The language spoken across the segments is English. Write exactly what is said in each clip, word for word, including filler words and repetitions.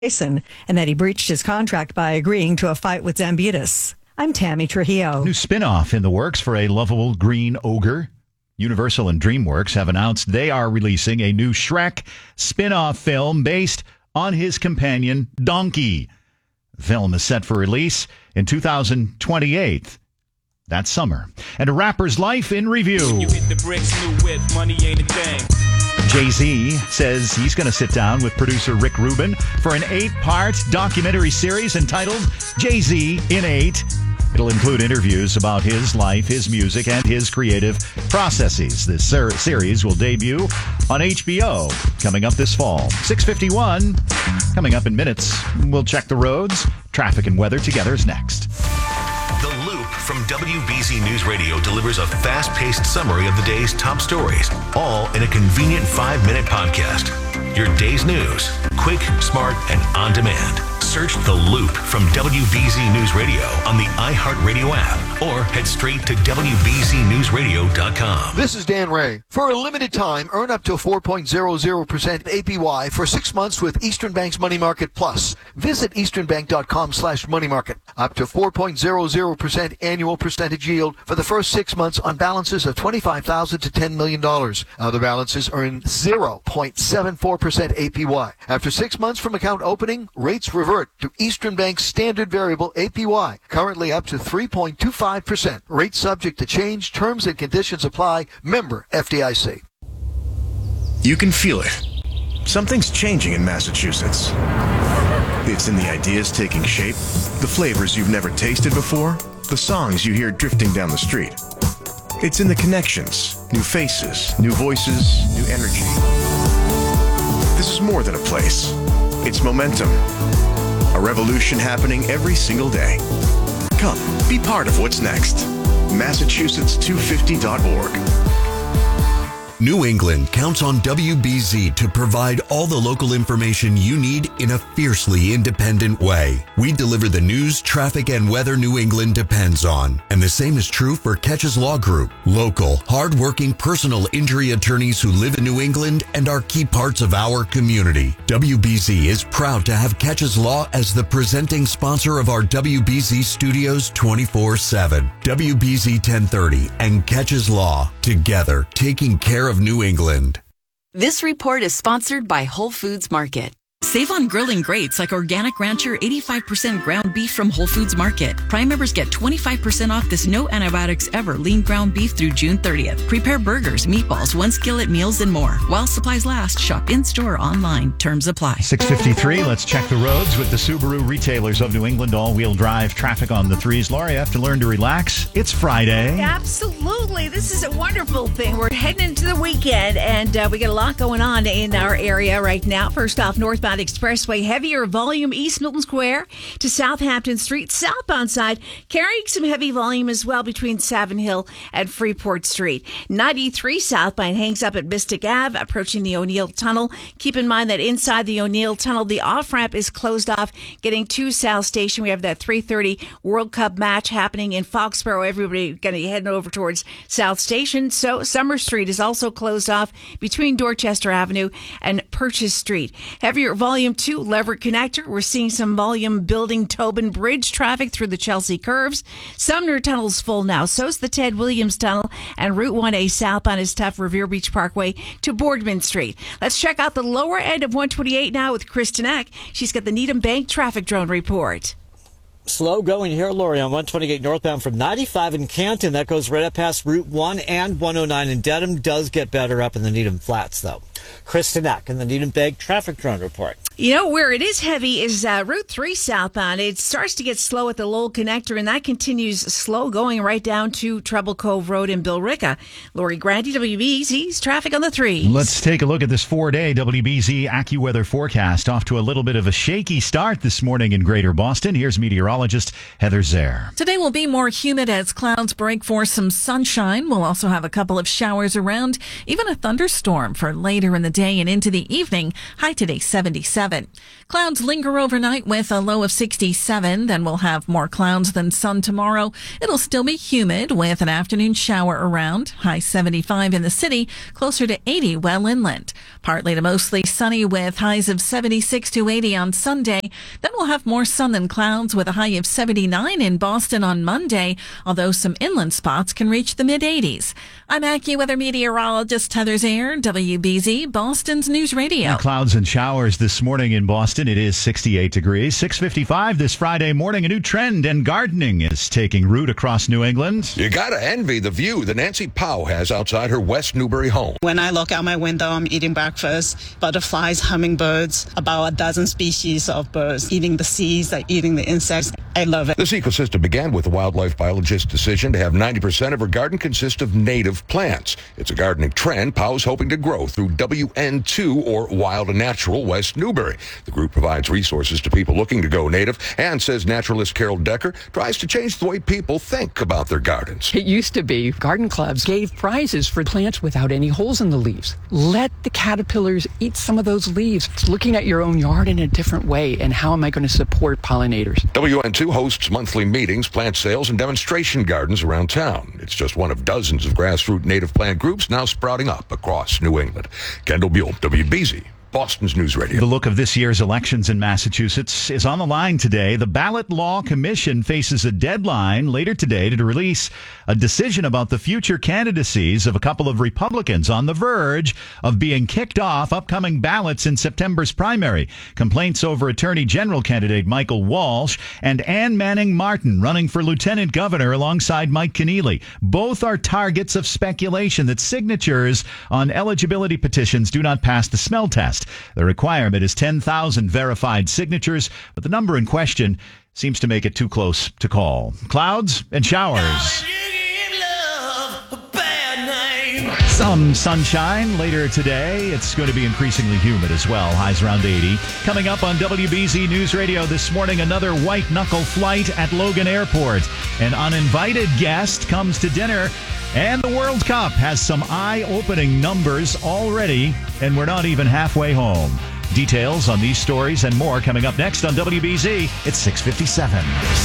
Jason, and that he breached his contract by agreeing to a fight with Zambitis. I'm Tammy Trujillo. New spin-off in the works for a lovable green ogre. Universal and DreamWorks have announced they are releasing a new Shrek spin-off film based on his companion, Donkey. The film is set for release in two thousand twenty-eight. That summer. And a rapper's life in review. You hit the bricks, new whip, money ain't a thing. Jay-Z says he's going to sit down with producer Rick Rubin for an eight-part documentary series entitled Jay-Z in Eight. It'll include interviews about his life, his music, and his creative processes. This ser- series will debut on H B O coming up this fall. six fifty-one, coming up in minutes. We'll check the roads. Traffic and weather together is next. The Loop from W B Z News Radio delivers a fast-paced summary of the day's top stories, all in a convenient five-minute podcast. Your day's news, quick, smart, and on demand. Search The Loop from W B Z News Radio on the iHeartRadio app or head straight to W B Z News Radio dot com. This is Dan Ray. For a limited time, earn up to four point zero zero percent A P Y for six months with Eastern Bank's Money Market Plus. Visit easternbank.com slash money market. Up to four point zero zero percent annual percentage yield for the first six months on balances of twenty-five thousand dollars to ten million dollars. Other balances earn zero point seven four percent A P Y. After six months from account opening, rates revert to Eastern Bank's standard variable A P Y, currently up to three point two five percent. Rates subject to change. Terms and conditions apply. Member F D I C. You can feel it. Something's changing in Massachusetts. It's in the ideas taking shape, the flavors you've never tasted before, the songs you hear drifting down the street. It's in the connections, new faces, new voices, new energy. This is more than a place. It's momentum. A revolution happening every single day. Come, be part of what's next. Massachusetts two fifty dot org. New England counts on W B Z to provide all the local information you need in a fiercely independent way. We deliver the news, traffic, and weather New England depends on. And the same is true for Catches Law Group. Local, hard-working personal injury attorneys who live in New England and are key parts of our community. W B Z is proud to have Catches Law as the presenting sponsor of our W B Z Studios twenty-four seven. W B Z ten thirty and Catches Law, together taking care of New England. This report is sponsored by Whole Foods Market. Save on grilling greats like Organic Rancher eighty-five percent ground beef from Whole Foods Market. Prime members get twenty-five percent off this no antibiotics ever lean ground beef through June thirtieth. Prepare burgers, meatballs, one skillet meals, and more. While supplies last, shop in-store or online. Terms apply. six fifty-three, let's check the roads with the Subaru retailers of New England. All-wheel drive traffic on the threes. Laura, you have to learn to relax. It's Friday. Absolutely. This is a wonderful thing. We're heading into the weekend, and uh, we got a lot going on in our area right now. First off, northbound Expressway, heavier volume East Milton Square to Southampton Street. Southbound side carrying some heavy volume as well between Savin Hill and Freeport Street. ninety-three southbound hangs up at Mystic Ave, approaching the O'Neill Tunnel. Keep in mind that inside the O'Neill Tunnel, the off-ramp is closed off. Getting to South Station, we have that three thirty World Cup match happening in Foxborough. Everybody going to be heading over towards South Station. So Summer Street is also closed off between Dorchester Avenue and Purchase Street. Heavier volume two, Leverett Connector. We're seeing some volume building Tobin Bridge traffic through the Chelsea Curves. Sumner Tunnel's full now. So's the Ted Williams Tunnel, and Route one A southbound is tough, Revere Beach Parkway to Boardman Street. Let's check out the lower end of one twenty-eight now with Kristen Eck. She's got the Needham Bank traffic drone report. Slow going here, Lori, on one twenty-eight northbound from ninety-five in Canton. That goes right up past Route one and one oh nine in Dedham. Does get better up in the Needham Flats, though. Kristen Eck in the Needham Bank traffic drone report. You know, where it is heavy is uh, Route three southbound. It starts to get slow at the Lowell Connector, and that continues slow going right down to Treble Cove Road in Billerica. Lori Grandi, W B Z's traffic on the three. Let's take a look at this four-day W B Z AccuWeather forecast. Off to a little bit of a shaky start this morning in Greater Boston. Here's meteorologist Heather Zare. Today will be more humid as clouds break for some sunshine. We'll also have a couple of showers around, even a thunderstorm for later in the day and into the evening. High today, seventy-seven. sixty-seven. Clouds linger overnight with a low of sixty-seven. Then we'll have more clouds than sun tomorrow. It'll still be humid with an afternoon shower around. High seventy-five in the city, closer to eighty well inland. Partly to mostly sunny with highs of seventy-six to eighty on Sunday. Then we'll have more sun than clouds with a high of seventy-nine in Boston on Monday, although some inland spots can reach the mid-eighties. I'm AccuWeather meteorologist Heather Zaire, W B Z, Boston's News Radio. Clouds and showers this morning in Boston. It is sixty-eight degrees. six fifty-five this Friday morning. A new trend in gardening is taking root across New England. You gotta envy the view that Nancy Powell has outside her West Newbury home. When I look out my window, I'm eating breakfast. Butterflies, hummingbirds, about a dozen species of birds eating the seeds, eating the insects. I love it. This ecosystem began with a wildlife biologist's decision to have ninety percent of her garden consist of native plants. It's a gardening trend Powell's hoping to grow through W N two, or Wild and Natural West Newbury. The group provides resources to people looking to go native and says naturalist Carol Decker tries to change the way people think about their gardens. It used to be garden clubs gave prizes for plants without any holes in the leaves. Let the caterpillars eat some of those leaves. It's looking at your own yard in a different way, and how am I going to support pollinators? W N two hosts monthly meetings, plant sales, and demonstration gardens around town. It's just one of dozens of grassroots native plant groups now sprouting up across New England. Kendall Buell, W B Z, Boston's News Radio. The look of this year's elections in Massachusetts is on the line today. The Ballot Law Commission faces a deadline later today to release a decision about the future candidacies of a couple of Republicans on the verge of being kicked off upcoming ballots in September's primary. Complaints over Attorney General candidate Michael Walsh and Ann Manning Martin running for Lieutenant Governor alongside Mike Keneally. Both are targets of speculation that signatures on eligibility petitions do not pass the smell test. The requirement is ten thousand verified signatures, but the number in question seems to make it too close to call. Clouds and showers. Some sunshine later today. It's going to be increasingly humid as well. Highs around eighty. Coming up on W B Z News Radio this morning, another white-knuckle flight at Logan Airport. An uninvited guest comes to dinner. And the World Cup has some eye-opening numbers already, and we're not even halfway home. Details on these stories and more coming up next on W B Z. It's six fifty-seven.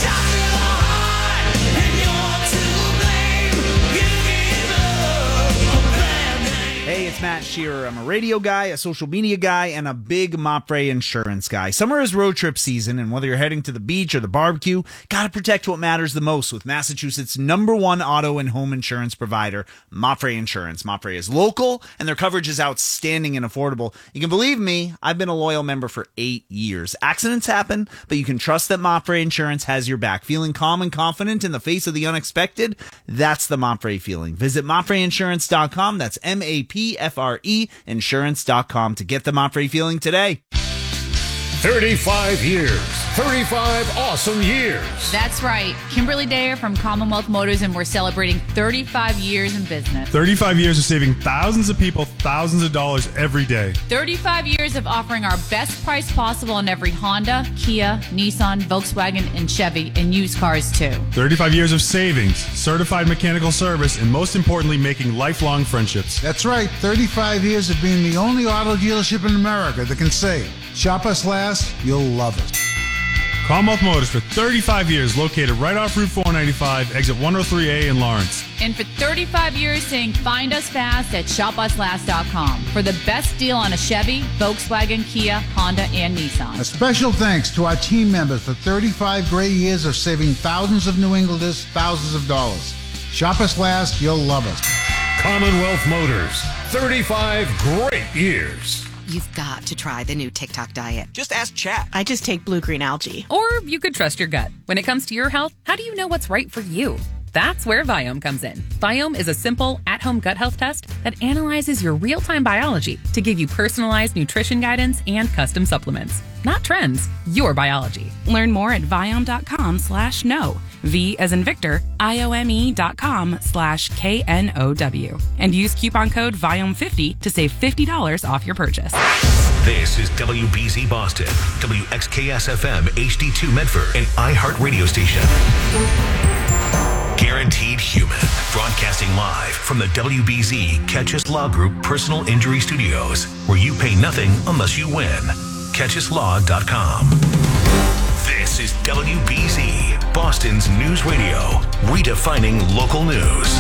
Hey, it's Matt Shearer. I'm a radio guy, a social media guy, and a big Mopre insurance guy. Summer is road trip season, and whether you're heading to the beach or the barbecue, gotta protect what matters the most with Massachusetts' number one auto and home insurance provider, Mopre Insurance. Mopre is local, and their coverage is outstanding and affordable. You can believe me, I've been a loyal member for eight years. Accidents happen, but you can trust that Mopre Insurance has your back. Feeling calm and confident in the face of the unexpected? That's the Mopre feeling. Visit Mopre Insurance dot com. That's M A P F R E insurance dot com to get the Mopre feeling today. thirty-five years. thirty-five awesome years. That's right. Kimberly Dare from Commonwealth Motors, and we're celebrating thirty-five years in business. thirty-five years of saving thousands of people thousands of dollars every day. thirty-five years of offering our best price possible on every Honda, Kia, Nissan, Volkswagen, and Chevy, and used cars too. thirty-five years of savings, certified mechanical service, and most importantly, making lifelong friendships. That's right. thirty-five years of being the only auto dealership in America that can say, shop us last, you'll love it. Commonwealth Motors for thirty-five years, located right off Route four ninety-five, exit one oh three A in Lawrence. And for thirty-five years saying find us fast at shop us last dot com for the best deal on a Chevy, Volkswagen, Kia, Honda, and Nissan. A special thanks to our team members for thirty-five great years of saving thousands of New Englanders thousands of dollars. Shop us last, you'll love us. Commonwealth Motors, thirty-five great years. You've got to try the new TikTok diet. Just ask Chat. I just take blue-green algae. Or you could trust your gut. When it comes to your health, how do you know what's right for you? That's where Viome comes in. Viome is a simple, at-home gut health test that analyzes your real-time biology to give you personalized nutrition guidance and custom supplements. Not trends, your biology. Learn more at Viome.com slash no. V as in Victor, I-O-M-E dot com slash K N O W. And use coupon code Viome fifty to save fifty dollars off your purchase. This is W B Z Boston, W X K S F M H D two Medford, and iHeart Radio Station. Guaranteed Human, broadcasting live from the W B Z Catchus Law Group Personal Injury Studios, where you pay nothing unless you win. catchus law dot com. This is W B Z, Boston's news radio, redefining local news.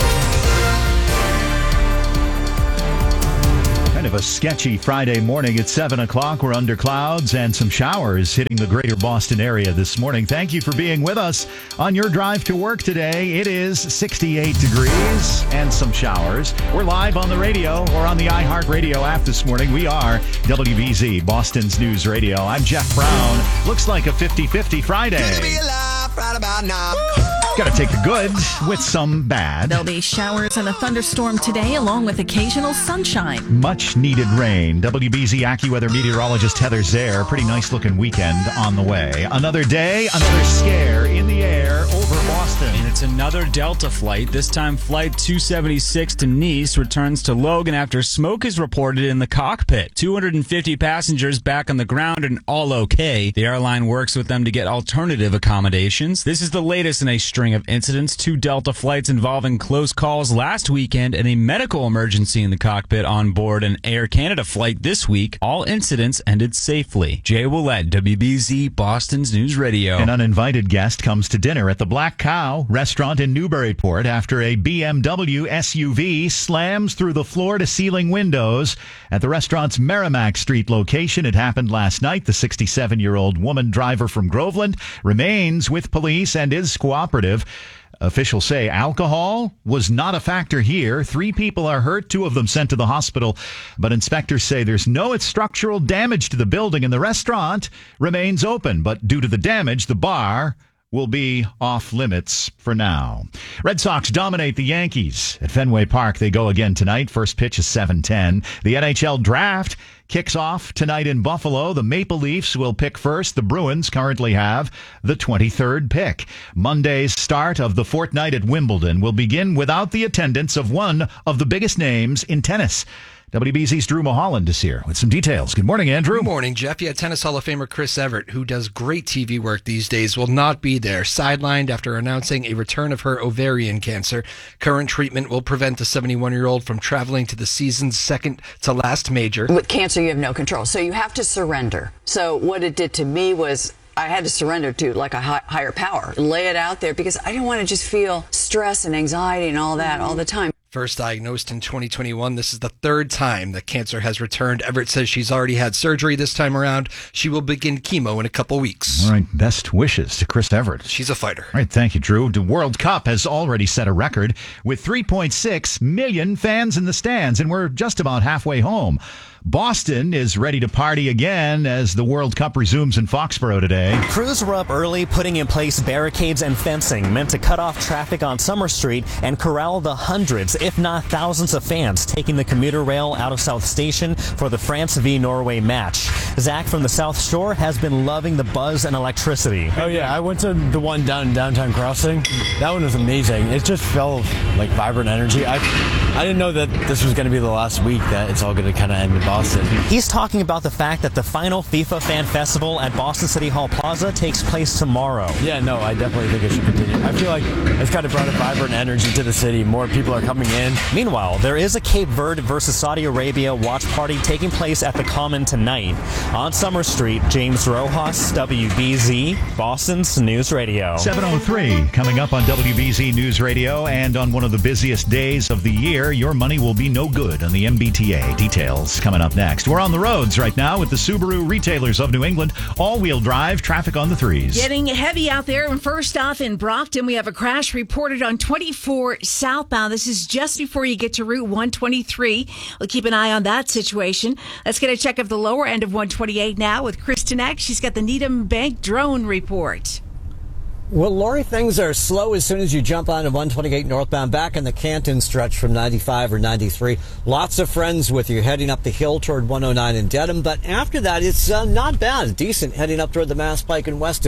Kind of a sketchy Friday morning at seven o'clock. We're under clouds and some showers hitting the greater Boston area this morning. Thank you for being with us on your drive to work today. It is sixty-eight degrees and some showers. We're live on the radio or on the iHeartRadio app this morning. We are W B Z, Boston's news radio. I'm Jeff Brown. Looks like a fifty-fifty Friday. Good to be alive right about now. Got to take the good with some bad. There'll be showers and a thunderstorm today, along with occasional sunshine. Much needed rain. W B Z AccuWeather meteorologist Heather Zare. Pretty nice looking weekend on the way. Another day, another scare in the air over Boston. And it's another Delta flight. This time, Flight two seventy-six to Nice returns to Logan after smoke is reported in the cockpit. two hundred fifty passengers back on the ground and all okay. The airline works with them to get alternative accommodations. This is the latest in a string of incidents. Two Delta flights involving close calls last weekend and a medical emergency in the cockpit on board an Air Canada flight this week. All incidents ended safely. Jay Willett, W B Z, Boston's News Radio. An uninvited guest comes to dinner at the Black Cow restaurant in Newburyport after a B M W S U V slams through the floor-to-ceiling windows at the restaurant's Merrimack Street location. It happened last night. The sixty-seven-year-old woman driver from Groveland remains with police and is cooperative. Officials say alcohol was not a factor here. Three people are hurt, two of them sent to the hospital. But inspectors say there's no structural damage to the building and the restaurant remains open. But due to the damage, the bar will be off limits for now. Red Sox dominate the Yankees at Fenway Park. They go again tonight. First pitch is seven ten. The N H L draft kicks off tonight in Buffalo. The Maple Leafs will pick first. The Bruins currently have the twenty-third pick. Monday's start of the fortnight at Wimbledon will begin without the attendance of one of the biggest names in tennis. W B Z's Drew Mulholland is here with some details. Good morning, Andrew. Good morning, Jeff. Yeah, Tennis Hall of Famer Chris Evert, who does great T V work these days, will not be there, sidelined after announcing a return of her ovarian cancer. Current treatment will prevent the seventy-one-year-old from traveling to the season's second to last major. With cancer, you have no control, so you have to surrender. So what it did to me was I had to surrender to like a hi- higher power, lay it out there, because I didn't want to just feel stress and anxiety and all that all the time. First diagnosed in twenty twenty-one, this is the third time that cancer has returned. Everett says she's already had surgery this time around. She will begin chemo in a couple weeks. All right, best wishes to Chris Evert. She's a fighter. All right, thank you, Drew. The World Cup has already set a record with three point six million fans in the stands, and we're just about halfway home. Boston is ready to party again as the World Cup resumes in Foxborough today. Crews were up early putting in place barricades and fencing meant to cut off traffic on Summer Street and corral the hundreds, if not thousands of fans taking the commuter rail out of South Station for the France v Norway match. Zach from the South Shore has been loving the buzz and electricity. Oh yeah, I went to the one down in Downtown Crossing. That one was amazing. It just felt like vibrant energy. I I didn't know that this was going to be the last week that it's all going to kind of end in Boston. He's talking about the fact that the final FIFA Fan Festival at Boston City Hall Plaza takes place tomorrow. Yeah, no, I definitely think it should continue. I feel like it's kind of brought a vibrant energy to the city. More people are coming in. Meanwhile, there is a Cape Verde versus Saudi Arabia watch party taking place at the Common tonight. On Summer Street, James Rojas, W B Z, Boston's News Radio. seven oh three coming up on W B Z News Radio, and on one of the busiest days of the year, your money will be no good on the M B T A. Details coming up next. We're on the roads right now with the Subaru Retailers of New England. All-wheel drive, traffic on the threes. Getting heavy out there. And first off, in Brockton, we have a crash reported on twenty-four southbound. This is just before you get to Route one twenty-three. We'll keep an eye on that situation. Let's get a check of the lower end of one twenty-eight now with Kristen Eck. She's got the Needham Bank drone report. Well, Lori, things are slow as soon as you jump onto one twenty-eight northbound back in the Canton stretch from ninety-five or ninety-three. Lots of friends with you heading up the hill toward one oh nine in Dedham. But after that, it's uh, not bad. Decent heading up toward the Mass Pike in Weston.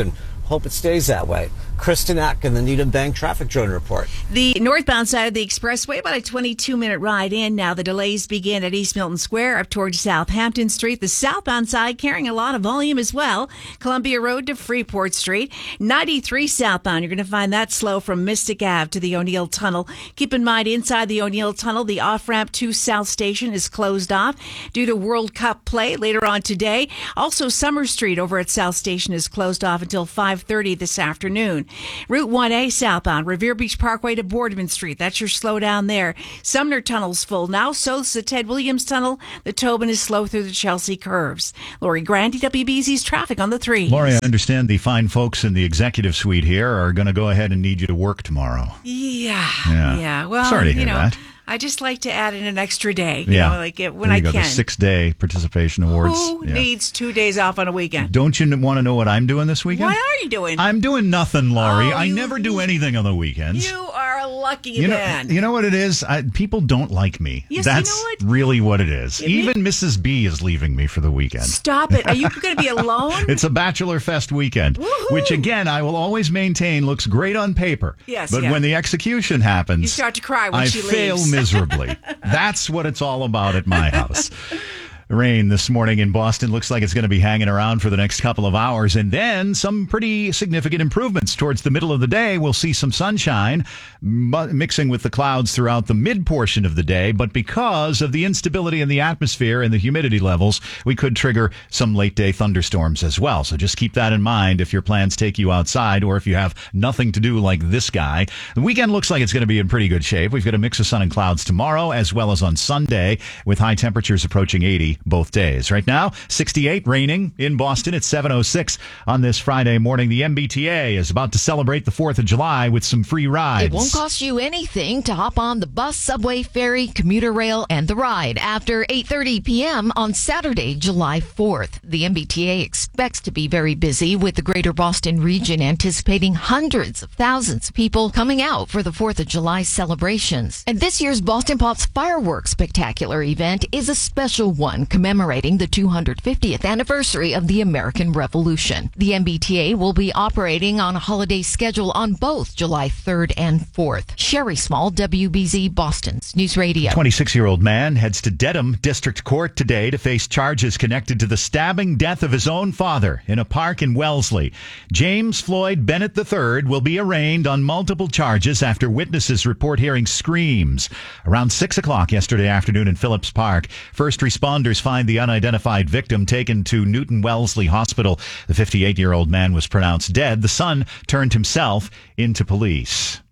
Hope it stays that way. Kristen Ack in the Needham Bank Traffic Drone Report. The northbound side of the expressway, about a twenty-two minute ride in. Now the delays begin at East Milton Square up towards Southampton Street. The southbound side carrying a lot of volume as well. Columbia Road to Freeport Street. ninety-three southbound, you're going to find that slow from Mystic Avenue to the O'Neill Tunnel. Keep in mind, inside the O'Neill Tunnel, the off-ramp to South Station is closed off due to World Cup play later on today. Also, Summer Street over at South Station is closed off until five thirty this afternoon. Route one A southbound, Revere Beach Parkway to Boardman Street. That's your slowdown there. Sumner Tunnel's full now. So's the Ted Williams Tunnel. The Tobin is slow through the Chelsea curves. Lori Grandy, W B Z's traffic on the three. Lori, I understand the fine folks in the executive suite here are going to go ahead and need you to work tomorrow. Yeah. Yeah. Yeah. Well, Sorry to hear you know, that. I just like to add in an extra day. You Yeah. know, like it, when There I you go, can. the six-day participation awards. Who Yeah. needs two days off on a weekend? Don't you want to know what I'm doing this weekend? What are you doing? I'm doing nothing, Laurie. Oh, I you- never do anything on the weekends. You are a lucky You know, man. you know what it is? I, people don't like me. Yes, you That's know what? really what it is. Give me- Even Missus B is leaving me for the weekend. Stop it. Are you going to be alone? It's a Bachelor Fest weekend, Woohoo! which again I will always maintain looks great on paper. Yes, but yeah. when the execution happens, You start to cry when I she fail leaves. miserably. That's what it's all about at my house. Rain this morning in Boston looks like it's going to be hanging around for the next couple of hours, and then some pretty significant improvements towards the middle of the day. We'll see some sunshine mu- mixing with the clouds throughout the mid portion of the day, but because of the instability in the atmosphere and the humidity levels, we could trigger some late day thunderstorms as well. So just keep that in mind if your plans take you outside or if you have nothing to do like this guy. The weekend looks like it's going to be in pretty good shape. We've got a mix of sun and clouds tomorrow as well as on Sunday with high temperatures approaching eighty both days. Right now, sixty-eight, raining in Boston at seven oh six on this Friday morning. The M B T A is about to celebrate the fourth of July with some free rides. It won't cost you anything to hop on the bus, subway, ferry, commuter rail, and the ride after eight thirty p.m. on Saturday, July fourth. The M B T A expects to be very busy with the greater Boston region anticipating hundreds of thousands of people coming out for the fourth of July celebrations. And this year's Boston Pops Fireworks Spectacular event is a special one commemorating the two hundred fiftieth anniversary of the American Revolution. The M B T A will be operating on a holiday schedule on both July third and fourth. Sherry Small, W B Z Boston's News Radio. twenty-six-year-old man heads to Dedham District Court today to face charges connected to the stabbing death of his own father in a park in Wellesley. James Floyd Bennett the third will be arraigned on multiple charges after witnesses report hearing screams. Around six o'clock yesterday afternoon in Phillips Park, first responders find the unidentified victim taken to Newton Wellesley Hospital. The fifty-eight-year-old man was pronounced dead. The son turned himself into police.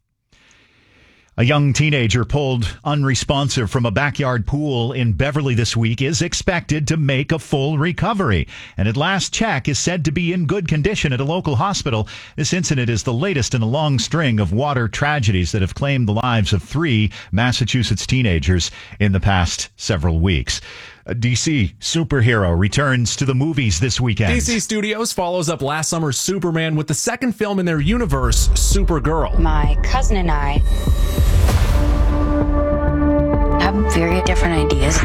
A young teenager pulled unresponsive from a backyard pool in Beverly this week is expected to make a full recovery, and at last check is said to be in good condition at a local hospital. This incident is the latest in a long string of water tragedies that have claimed the lives of three Massachusetts teenagers in the past several weeks. A D C superhero returns to the movies this weekend. D C Studios follows up last summer's Superman with the second film in their universe, Supergirl. My cousin and I have very different ideas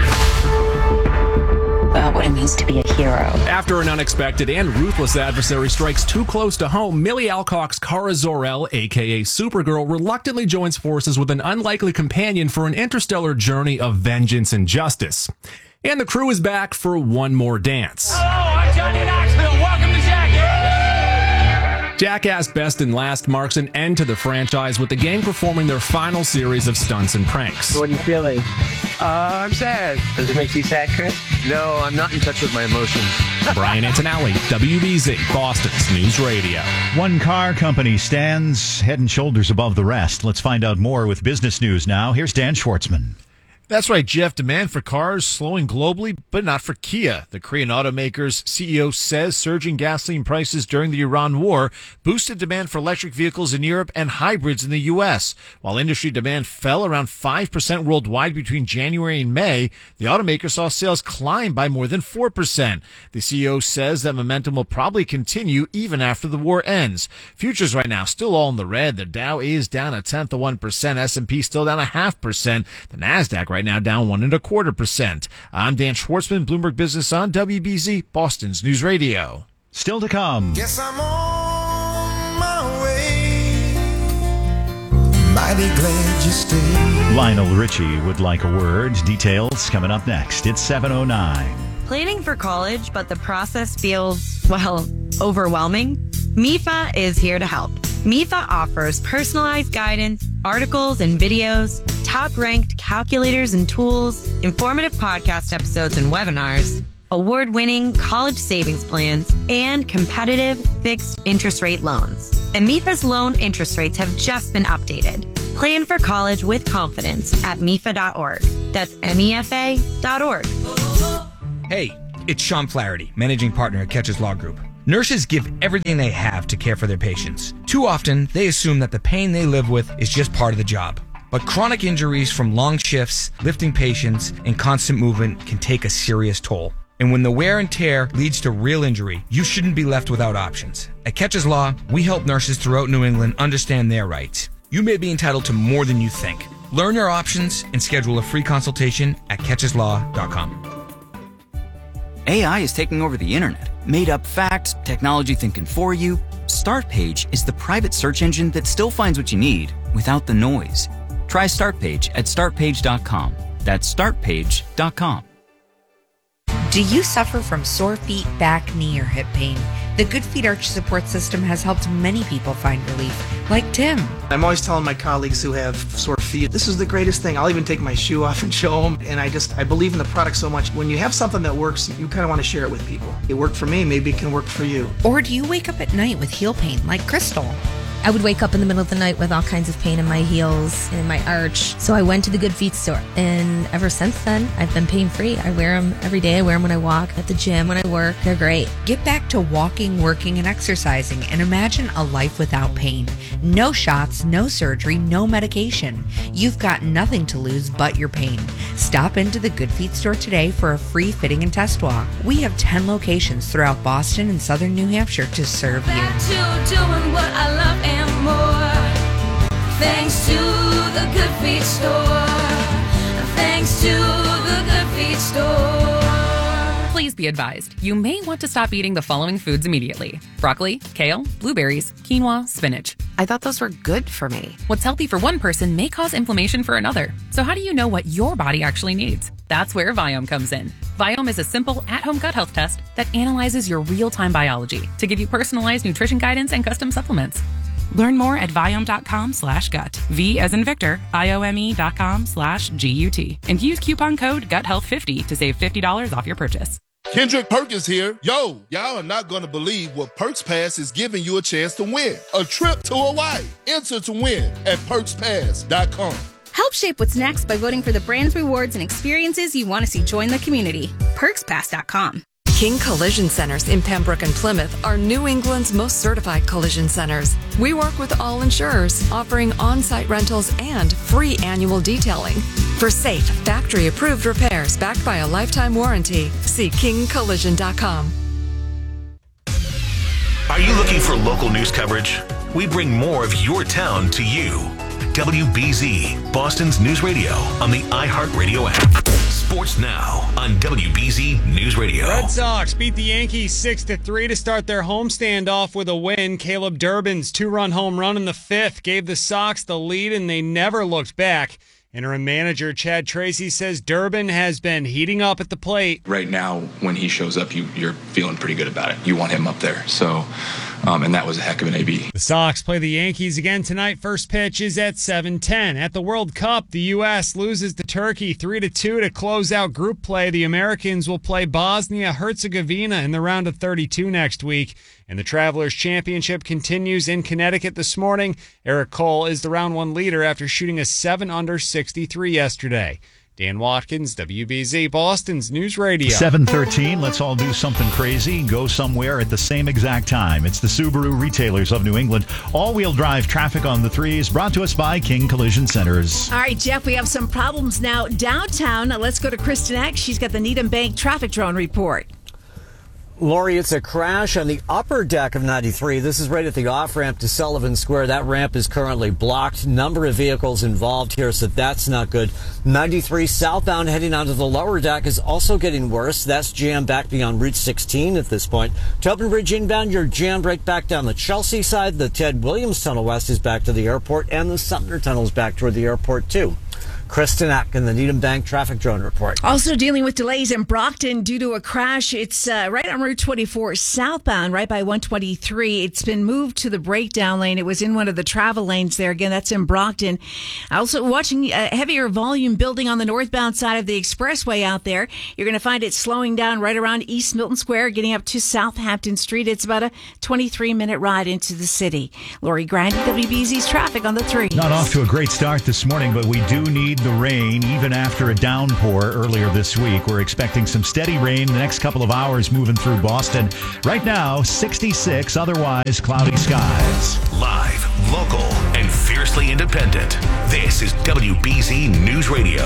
about what it means to be a hero. After an unexpected and ruthless adversary strikes too close to home, Millie Alcock's Kara Zor-El, aka Supergirl, reluctantly joins forces with an unlikely companion for an interstellar journey of vengeance and justice. And the crew is back for one more dance. Hello, I'm Johnny Knoxville. Welcome to Jackass. Jackass Best and Last marks an end to the franchise with the gang performing their final series of stunts and pranks. What are you feeling? Uh, I'm sad. Does it make you sad, Chris? No, I'm not in touch with my emotions. Brian Antonelli, W B Z, Boston's News Radio. One car company stands head and shoulders above the rest. Let's find out more with business news now. Here's Dan Schwartzman. That's right, Jeff. Demand for cars slowing globally, but not for Kia. The Korean automaker's C E O says surging gasoline prices during the Iran war boosted demand for electric vehicles in Europe and hybrids in the U S. While industry demand fell around five percent worldwide between January and May, the automaker saw sales climb by more than four percent. The C E O says that momentum will probably continue even after the war ends. Futures right now still all in the red. The Dow is down a tenth of one percent. S and P still down a half percent. The NASDAQ right now down one and a quarter percent. I'm Dan Schwartzman, Bloomberg Business on W B Z, Boston's News Radio. Still to come. Guess I'm on mighty glad you stayed. Lionel Richie would like a word. Details coming up next. It's seven oh nine. Planning for college, but the process feels, well, overwhelming? M I F A is here to help. M I F A offers personalized guidance, articles and videos, top-ranked calculators and tools, informative podcast episodes and webinars, award-winning college savings plans, and competitive fixed interest rate loans. And M I F A's loan interest rates have just been updated. Plan for college with confidence at M I F A dot org. That's M E F A dot org. Hey, it's Sean Flaherty, managing partner at Catches Law Group. Nurses give everything they have to care for their patients. Too often, they assume that the pain they live with is just part of the job. But chronic injuries from long shifts, lifting patients, and constant movement can take a serious toll. And when the wear and tear leads to real injury, you shouldn't be left without options. At Catches Law, we help nurses throughout New England understand their rights. You may be entitled to more than you think. Learn your options and schedule a free consultation at catches law dot com. A I is taking over the internet. Made up facts, technology thinking for you. Startpage is the private search engine that still finds what you need without the noise. Try Startpage at start page dot com. That's start page dot com. Do you suffer from sore feet, back, knee, or hip pain? The Good Feet Arch Support System has helped many people find relief, like Tim. I'm always telling my colleagues who have sore feet, this is the greatest thing. I'll even take my shoe off and show them. And I just, I believe in the product so much. When you have something that works, you kind of want to share it with people. It worked for me, maybe it can work for you. Or do you wake up at night with heel pain, like Crystal? I would wake up in the middle of the night with all kinds of pain in my heels and in my arch. So I went to the Good Feet store. And ever since then, I've been pain-free. I wear them every day. I wear them when I walk, at the gym, when I work. They're great. Get back to walking, working, and exercising, and imagine a life without pain. No shots, no surgery, no medication. You've got nothing to lose but your pain. Stop into the Good Feet store today for a free fitting and test walk. We have ten locations throughout Boston and southern New Hampshire to serve you. Back to doing what I love and more. Thanks to the Good Feet store. Thanks to the Good Feet store. Please be advised, you may want to stop eating the following foods immediately: broccoli, kale, blueberries, quinoa, spinach. I thought those were good for me. What's healthy for one person may cause inflammation for another. So how do you know what your body actually needs? That's where Viome comes in. Viome is a simple at-home gut health test that analyzes your real-time biology to give you personalized nutrition guidance and custom supplements. Learn more at Viome.com slash gut. V as in Victor, I-O-M-E dot com slash G-U-T. And use coupon code gut health fifty to save fifty dollars off your purchase. Kendrick Perkins here. Yo, y'all are not going to believe what Perks Pass is giving you a chance to win. A trip to Hawaii. Enter to win at perks pass dot com. Help shape what's next by voting for the brands, rewards, and experiences you want to see join the community. perks pass dot com. King Collision Centers in Pembroke and Plymouth are New England's most certified collision centers. We work with all insurers, offering on-site rentals and free annual detailing. For safe, factory-approved repairs backed by a lifetime warranty, see king collision dot com. Are you looking for local news coverage? We bring more of your town to you. W B Z, Boston's news radio on the iHeartRadio app. Sports now on W B Z News Radio. Red Sox beat the Yankees six to three to start their homestand off with a win. Caleb Durbin's two-run home run in the fifth gave the Sox the lead, and they never looked back. Interim manager Chad Tracy says Durbin has been heating up at the plate. Right now, when he shows up, you, you're feeling pretty good about it. You want him up there. So, um, and that was a heck of an A B. The Sox play the Yankees again tonight. First pitch is at seven ten. At the World Cup, the U S loses to Turkey three to two to close out group play. The Americans will play Bosnia-Herzegovina in the round of thirty-two next week. And the Travelers Championship continues in Connecticut this morning. Eric Cole is the round one leader after shooting a seven under sixty-three yesterday. Dan Watkins, W B Z, Boston's News Radio. seven thirteen, let's all do something crazy. Go somewhere at the same exact time. It's the Subaru Retailers of New England. All-wheel drive traffic on the threes, brought to us by King Collision Centers. All right, Jeff, we have some problems now downtown. Let's go to Kristen Eck. She's got the Needham Bank traffic drone report. Lori, it's a crash on the upper deck of ninety-three. This is right at the off-ramp to Sullivan Square. That ramp is currently blocked. Number of vehicles involved here, so that's not good. ninety-three southbound heading onto the lower deck is also getting worse. That's jammed back beyond Route sixteen at this point. Tobin Bridge inbound, you're jammed right back down the Chelsea side. The Ted Williams Tunnel West is back to the airport, and the Sumner Tunnel is back toward the airport, too. Kristen Atkin, the Needham Bank Traffic Drone Report. Also dealing with delays in Brockton due to a crash. It's uh, right on Route twenty-four southbound, right by one twenty-three. It's been moved to the breakdown lane. It was in one of the travel lanes there. Again, that's in Brockton. Also watching a heavier volume building on the northbound side of the expressway out there. You're going to find it slowing down right around East Milton Square, getting up to Southampton Street. It's about a twenty-three minute ride into the city. Lori Grandi, W B Z's traffic on the three. Not off to a great start this morning, but we do need the rain even after a downpour earlier this week. We're expecting some steady rain the next couple of hours moving through Boston. Right now, sixty-six, otherwise cloudy skies. Live, local, and fiercely independent. This is W B Z News Radio.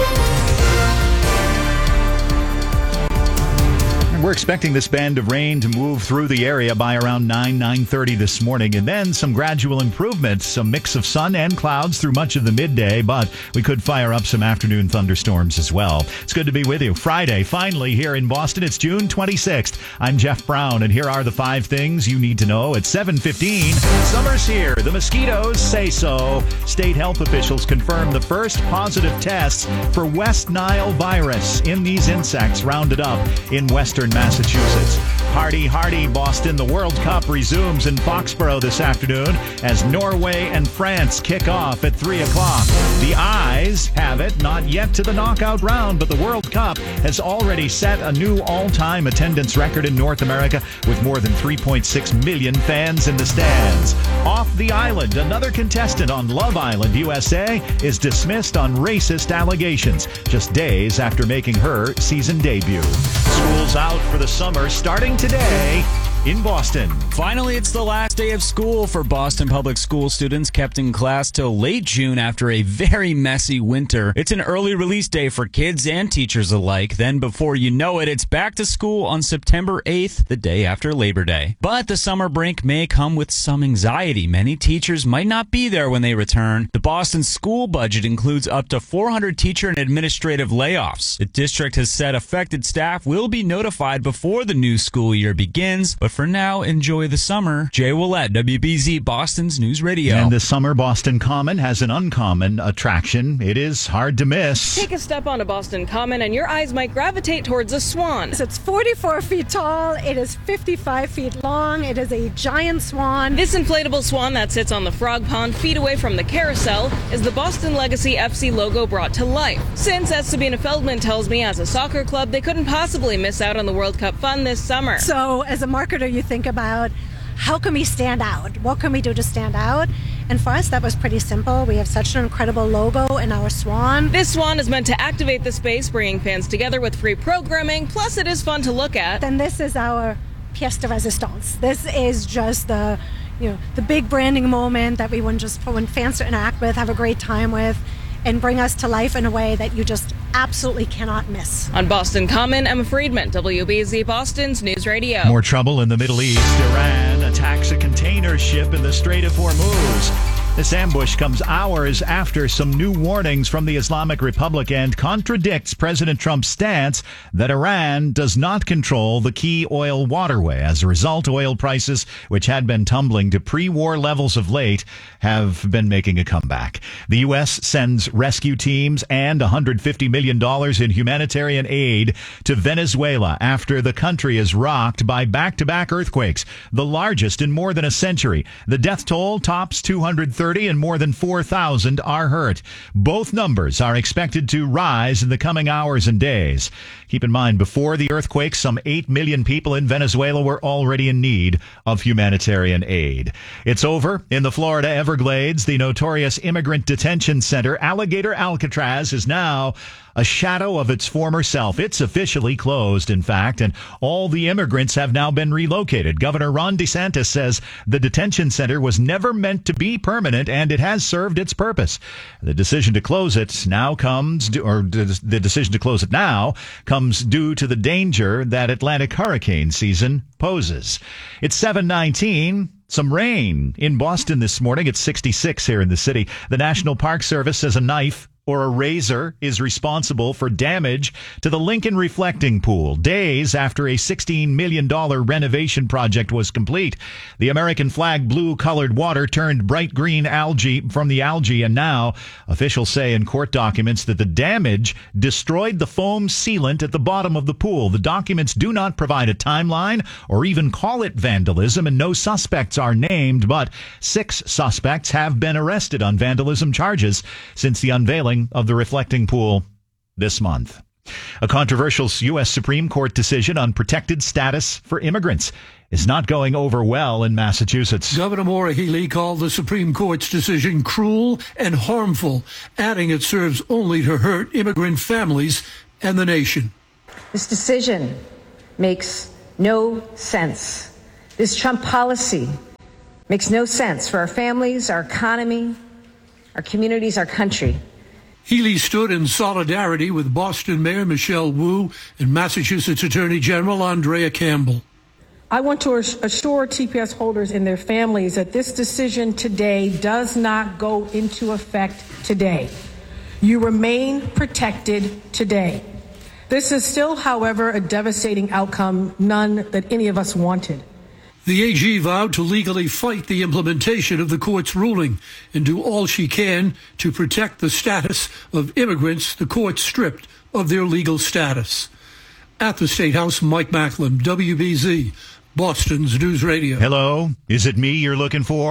We're expecting this band of rain to move through the area by around nine, nine thirty this morning, and then some gradual improvements, some mix of sun and clouds through much of the midday, but we could fire up some afternoon thunderstorms as well. It's good to be with you. Friday, finally here in Boston. It's June twenty-sixth. I'm Jeff Brown, and here are the five things you need to know at seven fifteen. Summer's here. The mosquitoes say so. State health officials confirm the first positive tests for West Nile virus in these insects rounded up in western Massachusetts. Hardy, hardy, Boston. The World Cup resumes in Foxborough this afternoon as Norway and France kick off at three o'clock. The Eyes have it, not yet to the knockout round, but the World Cup has already set a new all-time attendance record in North America with more than three point six million fans in the stands. Off the island, another contestant on Love Island U S A is dismissed on racist allegations just days after making her season debut. School's out for the summer starting today in Boston. Finally, it's the last day of school for Boston Public School students kept in class till late June after a very messy winter. It's an early release day for kids and teachers alike. Then before you know it, it's back to school on September eighth, the day after Labor Day. But the summer break may come with some anxiety. Many teachers might not be there when they return. The Boston school budget includes up to four hundred teacher and administrative layoffs. The district has said affected staff will be notified before the new school year begins, but for now, enjoy the summer. Jay Willett, W B Z, Boston's News Radio. And this summer, Boston Common has an uncommon attraction. It is hard to miss. Take a step onto Boston Common and your eyes might gravitate towards a swan. It's forty-four feet tall. It is fifty-five feet long. It is a giant swan. This inflatable swan that sits on the frog pond feet away from the carousel is the Boston Legacy F C logo brought to life. Since, as Sabina Feldman tells me, as a soccer club, they couldn't possibly miss out on the World Cup fun this summer. So, as a marketer, you think about how can we stand out? What can we do to stand out? And for us, that was pretty simple. We have such an incredible logo in our swan. This swan is meant to activate the space, bringing fans together with free programming. Plus, it is fun to look at. And this is our pièce de résistance. This is just the, you know, the big branding moment that we want just want fans to interact with, have a great time with, and bring us to life in a way that you just absolutely cannot miss. On Boston Common, Emma Friedman, W B Z Boston's News Radio. More trouble in the Middle East. Iran attacks a container ship in the Strait of Hormuz. This ambush comes hours after some new warnings from the Islamic Republic and contradicts President Trump's stance that Iran does not control the key oil waterway. As a result, oil prices, which had been tumbling to pre-war levels of late, have been making a comeback. The U S sends rescue teams and one hundred fifty million dollars in humanitarian aid to Venezuela after the country is rocked by back-to-back earthquakes, the largest in more than a century. The death toll tops two hundred thirty and more than four thousand are hurt. Both numbers are expected to rise in the coming hours and days. Keep in mind, before the earthquake, some eight million people in Venezuela were already in need of humanitarian aid. It's over. In the Florida Everglades, the notorious immigrant detention center, Alligator Alcatraz, is now a shadow of its former self. It's officially closed, in fact, and all the immigrants have now been relocated. Governor Ron DeSantis says the detention center was never meant to be permanent. permanent, and it has served its purpose. The decision to close it now comes, or the decision to close it now comes due to the danger that Atlantic hurricane season poses. It's seven nineteen. Some rain in Boston this morning. It's sixty-six here in the city. The National Park Service says a knife or a razor is responsible for damage to the Lincoln Reflecting Pool days after a sixteen million dollars renovation project was complete. The American flag blue-colored water turned bright green algae from the algae, and now officials say in court documents that the damage destroyed the foam sealant at the bottom of the pool. The documents do not provide a timeline or even call it vandalism, and no suspects are named, but six suspects have been arrested on vandalism charges since the unveiling of the reflecting pool this month. A controversial U S Supreme Court decision on protected status for immigrants is not going over well in Massachusetts. Governor Maura Healey called the Supreme Court's decision cruel and harmful, adding it serves only to hurt immigrant families and the nation. This decision makes no sense. This Trump policy makes no sense for our families, our economy, our communities, our country. Healey stood in solidarity with Boston Mayor Michelle Wu and Massachusetts Attorney General Andrea Campbell. I want to assure T P S holders and their families that this decision today does not go into effect today. You remain protected today. This is still, however, a devastating outcome, none that any of us wanted. The A G vowed to legally fight the implementation of the court's ruling and do all she can to protect the status of immigrants the court stripped of their legal status. At the State House, Mike Macklin, W B Z, Boston's News Radio. Hello, is it me you're looking for?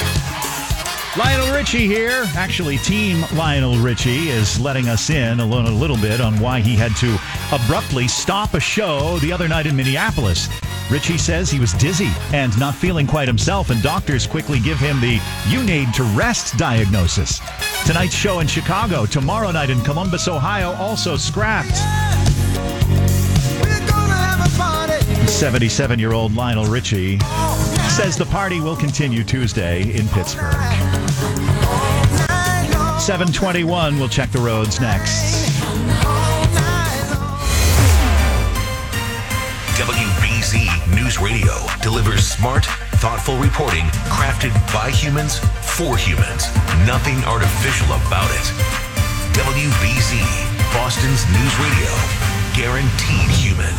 Lionel Richie here. Actually, Team Lionel Richie is letting us in a little, a little bit on why he had to abruptly stop a show the other night in Minneapolis. Richie says he was dizzy and not feeling quite himself, and doctors quickly give him the "you need to rest" diagnosis. Tonight's show in Chicago, tomorrow night in Columbus, Ohio, also scrapped. seventy-seven-year-old Lionel Richie says the party will continue Tuesday in Pittsburgh. seven twenty-one, we'll check the roads next. W B Z News Radio delivers smart, thoughtful reporting crafted by humans for humans. Nothing artificial about it. W B Z, Boston's News Radio. Guaranteed human.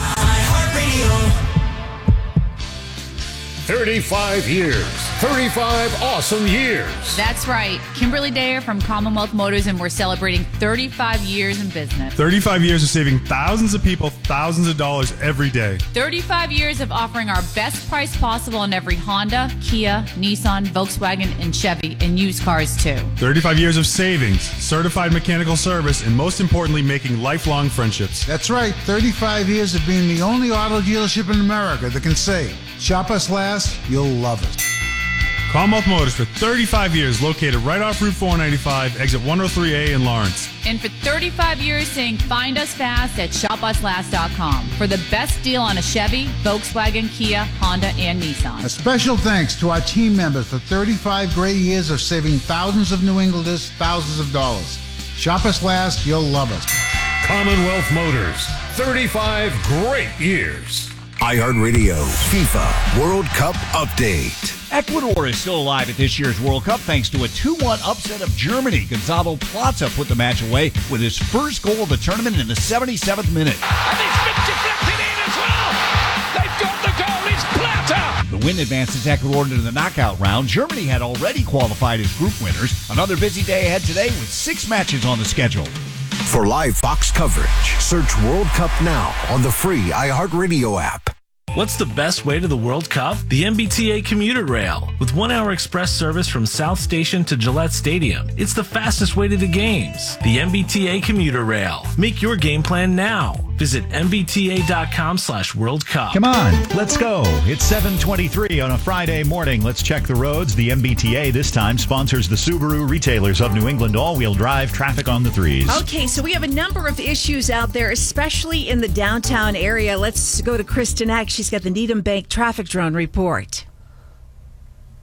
thirty-five years. thirty-five awesome years. That's right. Kimberly Dayer from Commonwealth Motors, and we're celebrating thirty-five years in business. thirty-five years of saving thousands of people thousands of dollars every day. thirty-five years of offering our best price possible on every Honda, Kia, Nissan, Volkswagen, and Chevy, and used cars too. thirty-five years of savings, certified mechanical service, and most importantly, making lifelong friendships. That's right. thirty-five years of being the only auto dealership in America that can say, shop us last, you'll love us. Commonwealth Motors for thirty-five years, located right off Route four ninety-five, exit one oh three A in Lawrence. And for thirty-five years saying find us fast at shop us last dot com for the best deal on a Chevy, Volkswagen, Kia, Honda, and Nissan. A special thanks to our team members for thirty-five great years of saving thousands of New Englanders thousands of dollars. Shop us last, you'll love us. Commonwealth Motors, thirty-five great years. iHeartRadio FIFA World Cup Update. Ecuador is still alive at this year's World Cup thanks to a two one upset of Germany. Gonzalo Plata put the match away with his first goal of the tournament in the seventy-seventh minute. And it's been deflected in as well. They've got the goal. It's Plata. The win advances Ecuador into the knockout round. Germany had already qualified as group winners. Another busy day ahead today with six matches on the schedule. For live Fox coverage, search World Cup now on the free iHeartRadio app. What's the best way to the World Cup? The M B T A commuter rail. With one-hour express service from South Station to Gillette Stadium, it's the fastest way to the games. The M B T A commuter rail. Make your game plan now. Visit M B T A dot com slash World Cup. Come on, let's go. It's seven twenty-three on a Friday morning. Let's check the roads. The M B T A this time sponsors the Subaru Retailers of New England all-wheel drive traffic on the threes. Okay, so we have a number of issues out there, especially in the downtown area. Let's go to Kristen Eck. She's got the Needham Bank traffic drone report.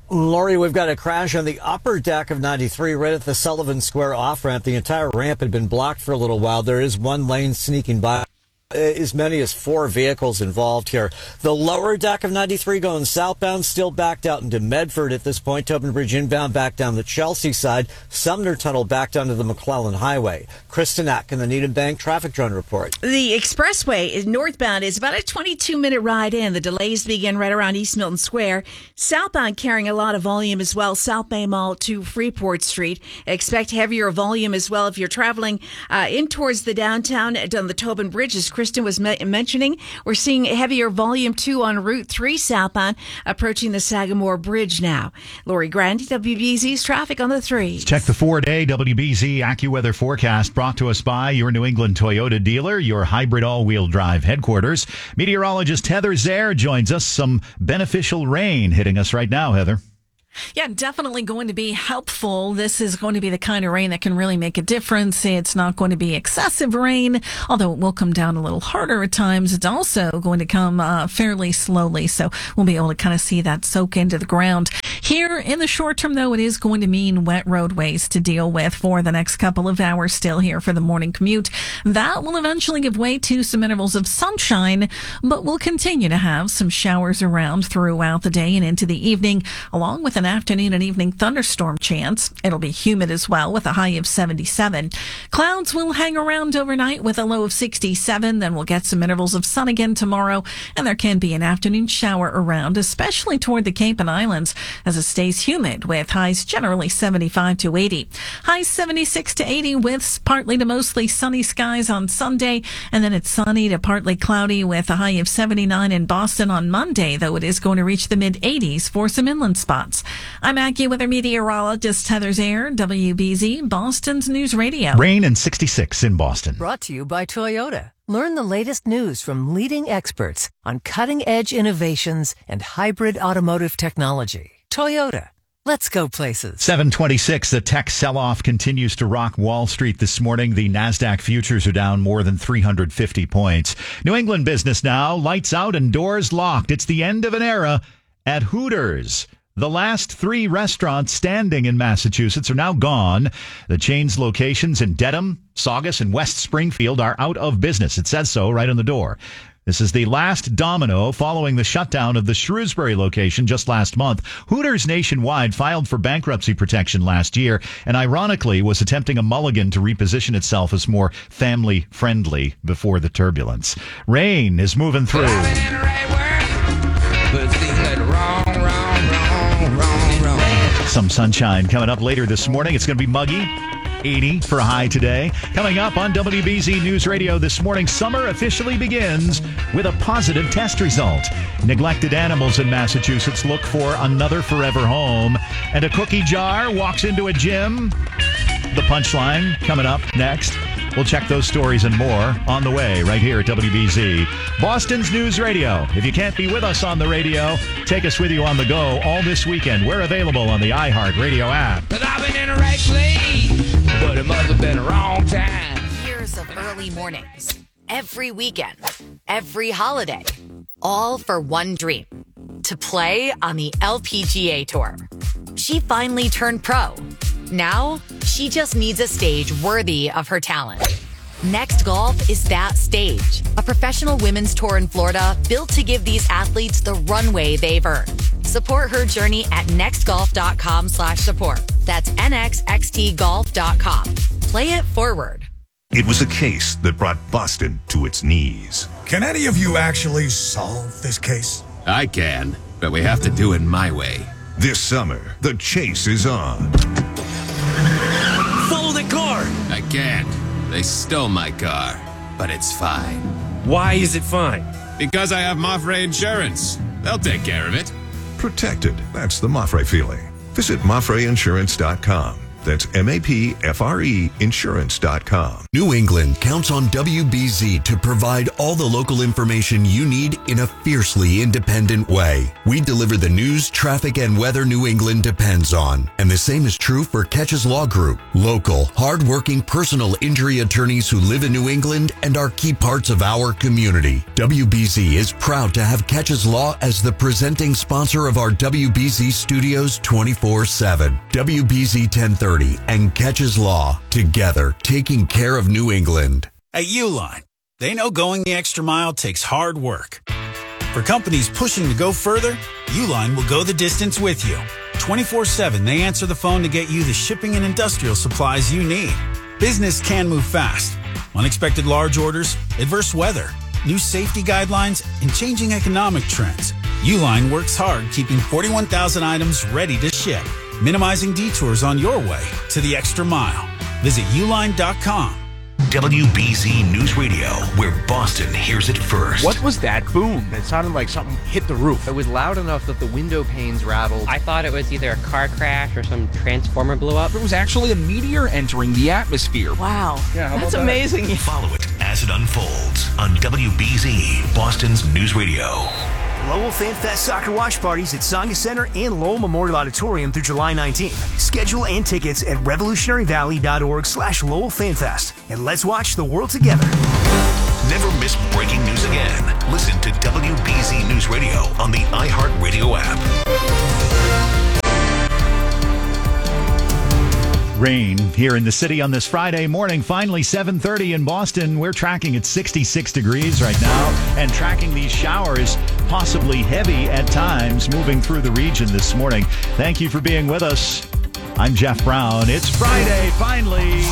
Lori, we've got a crash on the upper deck of ninety-three right at the Sullivan Square off-ramp. The entire ramp had been blocked for a little while. There is one lane sneaking by. As many as four vehicles involved here. The lower deck of ninety-three going southbound, still backed out into Medford at this point. Tobin Bridge inbound back down the Chelsea side. Sumner Tunnel back down to the McClellan Highway. Kristen Ack in the Needham Bank Traffic Drone Report. The expressway is northbound is about a twenty-two minute ride in. The delays begin right around East Milton Square. Southbound carrying a lot of volume as well. South Bay Mall to Freeport Street. Expect heavier volume as well if you're traveling uh, in towards the downtown on the Tobin Bridge. As Kristen was me- mentioning, we're seeing heavier volume too on Route three southbound, approaching the Sagamore Bridge now. Lori Grandi, W B Z's Traffic on the three. Check the four-day W B Z AccuWeather forecast brought to us by your New England Toyota dealer, your hybrid all-wheel drive headquarters. Meteorologist Heather Zare joins us. Some beneficial rain hitting us right now, Heather. Yeah, definitely going to be helpful. This is going to be the kind of rain that can really make a difference. It's not going to be excessive rain, although it will come down a little harder at times. It's also going to come uh, fairly slowly, so we'll be able to kind of see that soak into the ground. Here in the short term, though, it is going to mean wet roadways to deal with for the next couple of hours still here for the morning commute. That will eventually give way to some intervals of sunshine, but we'll continue to have some showers around throughout the day and into the evening, along with an afternoon and evening thunderstorm chance. It'll be humid as well with a high of seventy-seven. Clouds will hang around overnight with a low of sixty-seven. Then we'll get some intervals of sun again tomorrow, and there can be an afternoon shower around, especially toward the Cape and Islands, as it stays humid with highs generally seventy-five to eighty. Highs seventy-six to eighty with partly to mostly sunny skies on Sunday, and then it's sunny to partly cloudy with a high of seventy-nine in Boston on Monday, though it is going to reach the mid eighties for some inland spots. I'm AccuWeather meteorologist Heather Zare, W B Z, Boston's News Radio. Rain and sixty-six in Boston. Brought to you by Toyota. Learn the latest news from leading experts on cutting-edge innovations and hybrid automotive technology. Toyota. Let's go places. seven twenty-six, the tech sell-off continues to rock Wall Street this morning. The NASDAQ futures are down more than three hundred fifty points. New England business now, lights out and doors locked. It's the end of an era at Hooters. The last three restaurants standing in Massachusetts are now gone. The chain's locations in Dedham, Saugus, and West Springfield are out of business. It says so right on the door. This is the last domino following the shutdown of the Shrewsbury location just last month. Hooters nationwide filed for bankruptcy protection last year and ironically was attempting a mulligan to reposition itself as more family-friendly before the turbulence. Rain is moving through. Some sunshine coming up later this morning. It's going to be muggy. eighty for a high today. Coming up on W B Z News Radio this morning, summer officially begins with a positive test result. Neglected animals in Massachusetts look for another forever home. And a cookie jar walks into a gym. The punchline coming up next. We'll check those stories and more on the way right here at W B Z. Boston's News Radio. If you can't be with us on the radio, take us with you on the go all this weekend. We're available on the iHeart Radio app. But I've been in the right place, but it must have been a wrong time. Years of early mornings, every weekend, every holiday, all for one dream, to play on the L P G A Tour. She finally turned pro. Now, she just needs a stage worthy of her talent. Next Golf is that stage. A professional women's tour in Florida built to give these athletes the runway they've earned. Support her journey at nextgolf.com slash support. That's nxxt golf dot com. Play it forward. It was a case that brought Boston to its knees. Can any of you actually solve this case? I can, but we have to do it my way. This summer, the chase is on. Follow the car! I can't. They stole my car, but it's fine. Why is it fine? Because I have Mafre Insurance. They'll take care of it. Protected. That's the Mafre feeling. Visit Mafre Insurance dot com. That's M A P F R E Insurance dot com. New England counts on W B Z to provide all the local information you need in a fiercely independent way. We deliver the news, traffic, and weather New England depends on. And the same is true for Catches Law Group. Local, hard-working personal injury attorneys who live in New England and are key parts of our community. W B Z is proud to have Catches Law as the presenting sponsor of our W B Z Studios twenty-four seven. W B Z ten thirty and Catches Law, together taking care of New England. At Uline, they know going the extra mile takes hard work. For companies pushing to go further, Uline will go the distance with you. twenty-four seven, they answer the phone to get you the shipping and industrial supplies you need. Business can move fast. Unexpected large orders, adverse weather, new safety guidelines, and changing economic trends. Uline works hard keeping forty-one thousand items ready to ship, minimizing detours on your way to the extra mile. Visit uline dot com. W B Z News Radio, where Boston hears it first. What was that boom? It sounded like something hit the roof. It was loud enough that the window panes rattled. I thought it was either a car crash or some transformer blew up. It was actually a meteor entering the atmosphere. Wow. Yeah, that's amazing. That? Follow it as it unfolds on W B Z, Boston's News Radio. Lowell Fan Fest soccer watch parties at Saga Center and Lowell Memorial Auditorium through July nineteenth. Schedule and tickets at revolutionary valley dot org slash Lowell Fan Fest. And let's watch the world together. Never miss breaking news again. Listen to W B Z News Radio on the iHeartRadio app. Rain here in the city on this Friday morning. Finally, seven thirty in Boston. We're tracking at sixty-six degrees right now and tracking these showers, possibly heavy at times, moving through the region this morning. Thank you for being with us. I'm Jeff Brown. It's Friday, finally.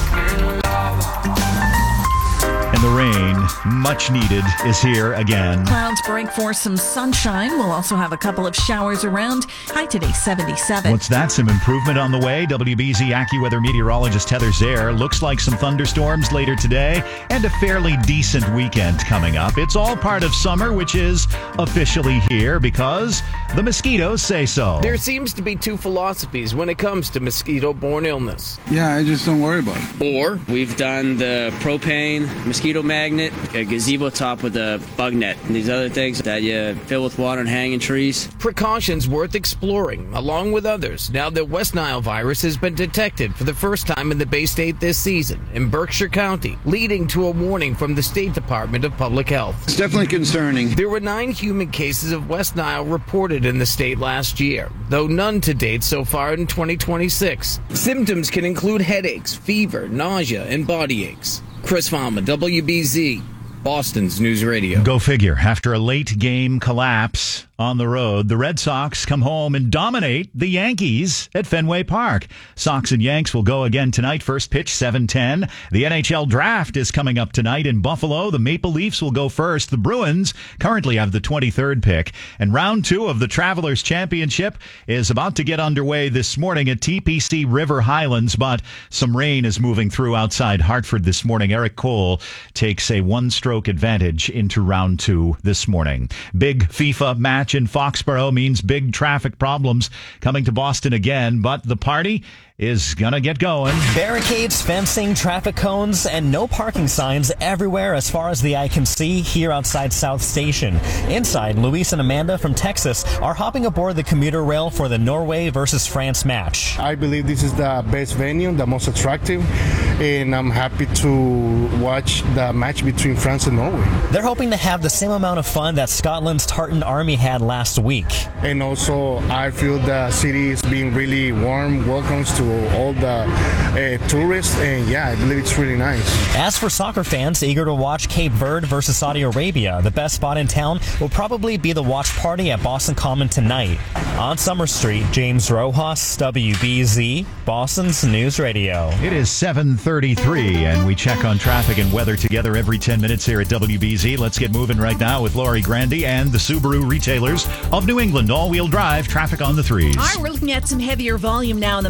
And the rain, much needed, is here again. Clouds break for some sunshine. We'll also have a couple of showers around. High today, seventy-seven. What's that? Some improvement on the way. W B Z AccuWeather meteorologist Heather Zare. Looks like some thunderstorms later today and a fairly decent weekend coming up. It's all part of summer, which is officially here because the mosquitoes say so. There seems to be two philosophies when it comes to mosquito-borne illness. Yeah, I just don't worry about it. Or we've done the propane mosquito magnet, a gazebo top with a bug net, and these other things that you fill with water and hang in trees. Precautions worth exploring, along with others, now that West Nile virus has been detected for the first time in the Bay State this season in Berkshire County, leading to a warning from the State Department of Public Health. It's definitely concerning. There were nine human cases of West Nile reported in the state last year, though none to date so far in twenty twenty-six. Symptoms can include headaches, fever, nausea, and body aches. Chris Fama, W B Z, Boston's News Radio. Go figure. After a late game collapse on the road, the Red Sox come home and dominate the Yankees at Fenway Park. Sox and Yanks will go again tonight. First pitch, seven ten. The N H L draft is coming up tonight in Buffalo. The Maple Leafs will go first. The Bruins currently have the twenty-third pick. And round two of the Travelers Championship is about to get underway this morning at T P C River Highlands, but some rain is moving through outside Hartford this morning. Eric Cole takes a one-stroke advantage into round two this morning. Big FIFA match in Foxborough means big traffic problems coming to Boston again, but the party is gonna get going. Barricades, fencing, traffic cones, and no parking signs everywhere as far as the eye can see here outside South Station. Inside, Luis and Amanda from Texas are hopping aboard the commuter rail for the Norway versus France match. I believe this is the best venue, the most attractive, and I'm happy to watch the match between France and Norway. They're hoping to have the same amount of fun that Scotland's Tartan Army had last week. And also, I feel the city is being really warm, welcomes to all the uh, tourists, and yeah, I believe it's really nice. As for soccer fans eager to watch Cape Verde versus Saudi Arabia, the best spot in town will probably be the watch party at Boston Common tonight. On Summer Street, James Rojas, W B Z, Boston's News Radio. It is seven thirty-three, and we check on traffic and weather together every ten minutes here at W B Z. Let's get moving right now with Lori Grandy and the Subaru retailers of New England. All-wheel drive, traffic on the threes. All right, we're looking at some heavier volume now in the Mass Pike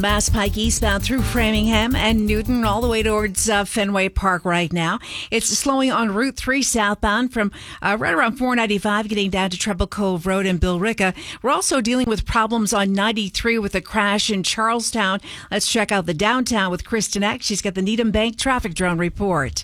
Pike eastbound through Framingham and Newton all the way towards uh, Fenway Park right now. It's slowing on Route three southbound from uh, right around four ninety-five getting down to Treble Cove Road in Billerica. We're also dealing with problems on ninety-three with a crash in Charlestown. Let's check out the downtown with Kristen Eck. She's got the Needham Bank traffic drone report.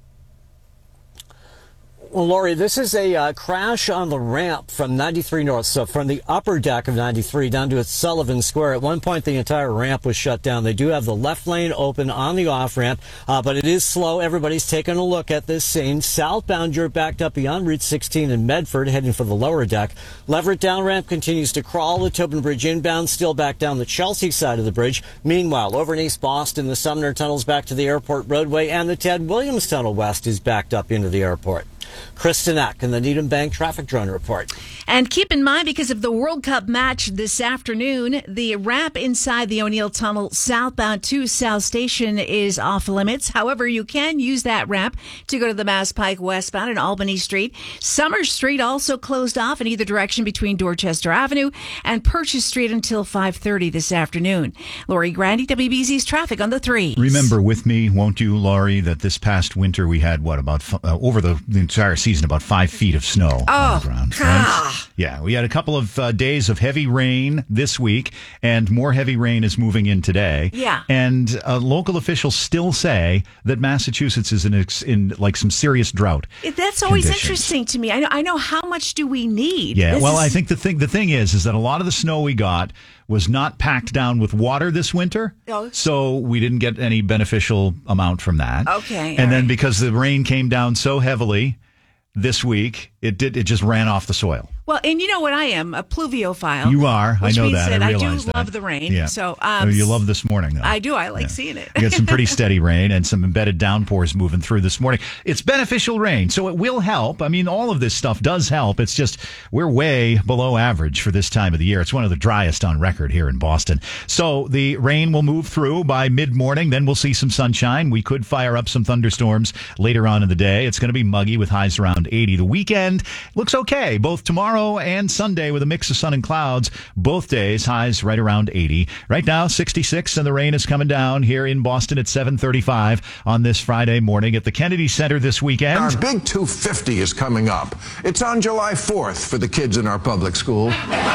Well, Lori, this is a uh, crash on the ramp from ninety-three north, so from the upper deck of ninety-three down to Sullivan Square. At one point, the entire ramp was shut down. They do have the left lane open on the off-ramp, uh, but it is slow. Everybody's taking a look at this scene. Southbound, you're backed up beyond Route sixteen in Medford, heading for the lower deck. Leverett down ramp continues to crawl. The Tobin Bridge inbound still back down the Chelsea side of the bridge. Meanwhile, over in East Boston, the Sumner Tunnel's back to the airport roadway, and the Ted Williams Tunnel West is backed up into the airport. Kristen Eck in the Needham Bank Traffic Drone Report. And keep in mind, because of the World Cup match this afternoon, the ramp inside the O'Neill Tunnel southbound to South Station is off limits. However, you can use that ramp to go to the Mass Pike westbound and Albany Street. Summer Street also closed off in either direction between Dorchester Avenue and Purchase Street until five thirty this afternoon. Lori Grandy, W B Z's Traffic on the three. Remember with me, won't you, Laurie, that this past winter we had, what, about uh, over the, the entire season, about five feet of snow oh, on the ground. Right? Yeah, we had a couple of uh, days of heavy rain this week, and more heavy rain is moving in today. Yeah. And uh, local officials still say that Massachusetts is in, ex- in like some serious drought. That's always conditions. Interesting to me. I know, I know how much do we need? Yeah, this well, is... I think the thing the thing is, is that a lot of the snow we got was not packed down with water this winter, oh. so we didn't get any beneficial amount from that. Okay. And then right. because the rain came down so heavily this week, it did it just ran off the soil. Well, and you know what I am, a pluviophile. You are. I know that. That I I do realize that. love the rain. Yeah. So, um, I mean, you love this morning, though. I do. I like yeah. seeing it. We got some pretty steady rain and some embedded downpours moving through this morning. It's beneficial rain, so it will help. I mean, all of this stuff does help. It's just we're way below average for this time of the year. It's one of the driest on record here in Boston. So the rain will move through by mid-morning. Then we'll see some sunshine. We could fire up some thunderstorms later on in the day. It's going to be muggy with highs around eighty. The weekend looks okay, both tomorrow and Sunday with a mix of sun and clouds. Both days, highs right around eighty. Right now, sixty-six, and the rain is coming down here in Boston at seven thirty-five on this Friday morning at the Kennedy Center this weekend. Our big two fifty is coming up. It's on July fourth for the kids in our public school.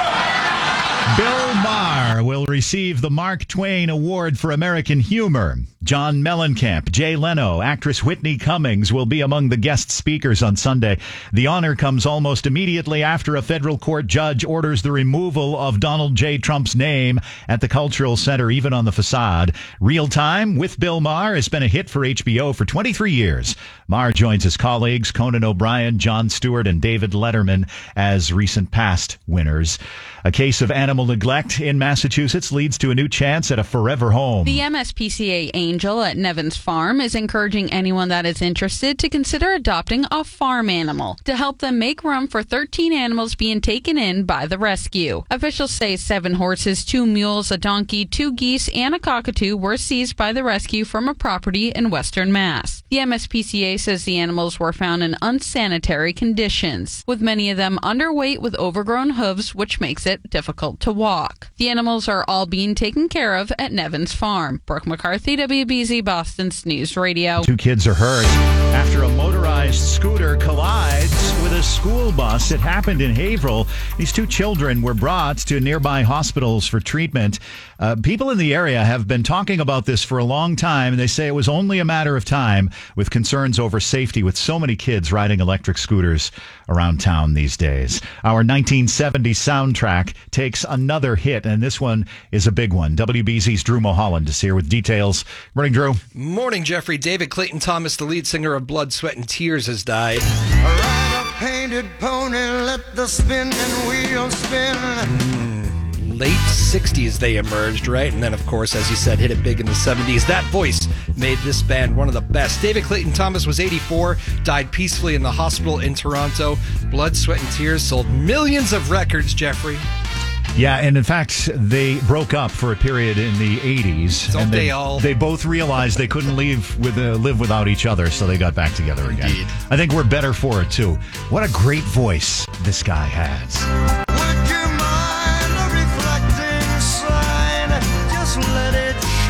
Bill Maher will receive the Mark Twain Award for American Humor. John Mellencamp, Jay Leno, actress Whitney Cummings will be among the guest speakers on Sunday. The honor comes almost immediately after a federal court judge orders the removal of Donald J. Trump's name at the Cultural Center, even on the facade. Real Time with Bill Maher has been a hit for H B O for twenty-three years. Maher joins his colleagues Conan O'Brien, Jon Stewart, and David Letterman as recent past winners. A case of animal neglect in Massachusetts leads to a new chance at a forever home. The M S P C A Angel at Nevins Farm is encouraging anyone that is interested to consider adopting a farm animal to help them make room for thirteen animals being taken in by the rescue. Officials say seven horses, two mules, a donkey, two geese, and a cockatoo were seized by the rescue from a property in Western Mass. The M S P C A says the animals were found in unsanitary conditions, with many of them underweight with overgrown hooves, which makes it difficult to walk. The animals are all being taken care of at Nevins Farm. Brooke McCarthy, W B Z Boston's News Radio. Two kids are hurt after a motorized scooter collides with a school bus. It happened in Haverhill. These two children were brought to nearby hospitals for treatment. Uh, people in the area have been talking about this for a long time, and they say it was only a matter of time with concerns over safety with so many kids riding electric scooters around town these days. Our nineteen seventies soundtrack takes another hit, and this one is a big one. W B Z's Drew Mulholland is here with details. Morning, Drew. Morning, Jeffrey. David Clayton Thomas, the lead singer of Blood, Sweat, and Tears, has died. Ride a painted pony, let the spinning wheel spin. Mm. Late sixties they emerged, right? And then, of course, as you said, hit it big in the seventies. That voice made this band one of the best. David Clayton Thomas was eighty-four, died peacefully in the hospital in Toronto. Blood, Sweat, and Tears sold millions of records, Jeffrey. Yeah, and in fact, they broke up for a period in the eighties. Don't and they, they all? They both realized they couldn't leave with uh, live without each other, so they got back together again. Indeed. I think we're better for it, too. What a great voice this guy has. Would you mind a reflecting sign? Just let it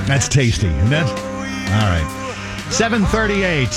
That's tasty, isn't it? All right. seven thirty-eight.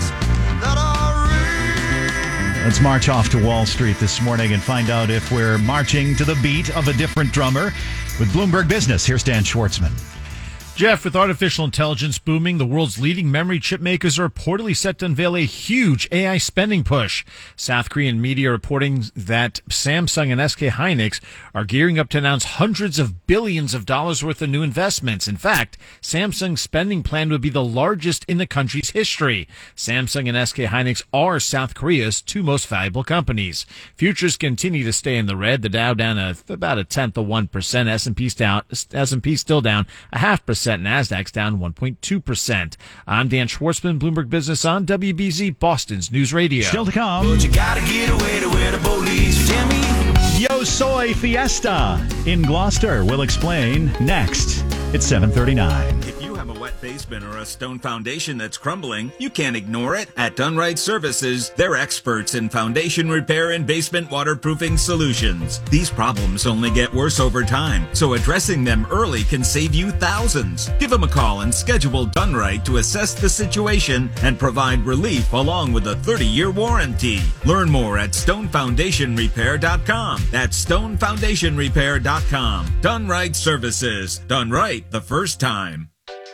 Let's march off to Wall Street this morning and find out if we're marching to the beat of a different drummer. With Bloomberg Business, here's Dan Schwartzman. Jeff, with artificial intelligence booming, the world's leading memory chip makers are reportedly set to unveil a huge A I spending push. South Korean media reporting that Samsung and S K Hynix are gearing up to announce hundreds of billions of dollars worth of new investments. In fact, Samsung's spending plan would be the largest in the country's history. Samsung and S K Hynix are South Korea's two most valuable companies. Futures continue to stay in the red. The Dow down a, about a tenth of one percent. S and P's down, S and P's still down a half percent. NASDAQ's down one point two percent. I'm Dan Schwartzman, Bloomberg Business on W B Z, Boston's News Radio. Still to come. But you gotta get away to where the police tell me. Yo Soy Fiesta in Gloucester. We'll explain next. It's seven thirty-nine. If you have a wet basement or a stone foundation that's crumbling, you can't ignore it. At Dunright Services, they're experts in foundation repair and basement waterproofing solutions. These problems only get worse over time, so addressing them early can save you thousands. Give them a call and schedule Dunright to assess the situation and provide relief along with a thirty-year warranty. Learn more at stone foundation repair dot com. That's stone foundation repair dot com. Dunright Services. Done right the first time.